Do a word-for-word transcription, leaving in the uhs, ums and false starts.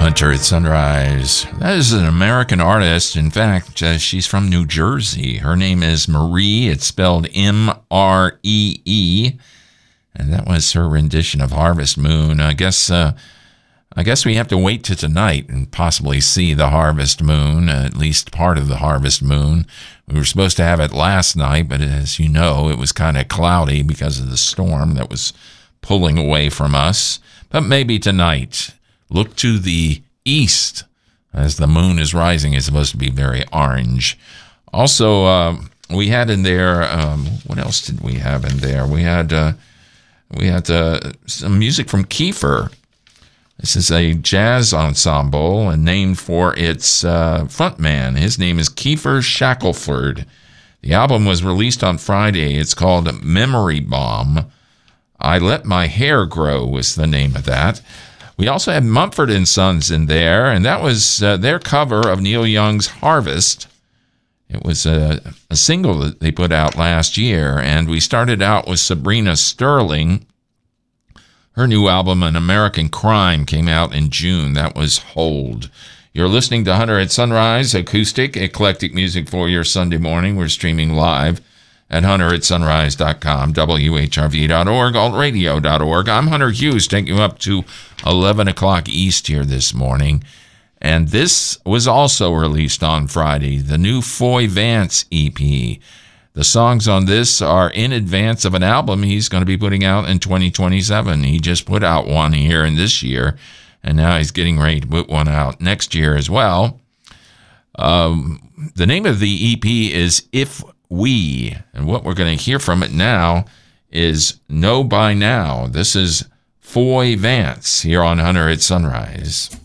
Hunter at Sunrise. That is an American artist. In fact, uh, she's from New Jersey. Her name is Marie. It's spelled M R E E. And that was her rendition of Harvest Moon. I guess uh, I guess we have to wait till tonight and possibly see the Harvest Moon, uh, at least part of the Harvest Moon. We were supposed to have it last night, but as you know, it was kind of cloudy because of the storm that was pulling away from us. But maybe tonight. Look to the east as the moon is rising. It's supposed to be very orange. Also, uh, we had in there, um, what else did we have in there? We had uh, we had uh, some music from Kiefer. This is a jazz ensemble and named for its uh, frontman. His name is Kiefer Shackelford. The album was released on Friday. It's called Memory Bomb. I Let My Hair Grow was the name of that. We also had Mumford and Sons in there, and that was uh, their cover of Neil Young's Harvest. It was a, a single that they put out last year, and we started out with Sabrina Sterling. Her new album, An American Crime, came out in June. That was Hold. You're listening to Hunter at Sunrise, acoustic, eclectic music for your Sunday morning. We're streaming live at hunter at sunrise dot com, W H R V dot org, alt radio dot org. I'm Hunter Hughes, taking you up to eleven o'clock East here this morning. And this was also released on Friday, the new Foy Vance E P. The songs on this are in advance of an album he's going to be putting out in twenty twenty-seven. He just put out one here in this year, and now he's getting ready to put one out next year as well. Um, the name of the E P is If We, and what we're going to hear from it now is Know By Now. This is Foy Vance here on Hunter at Sunrise.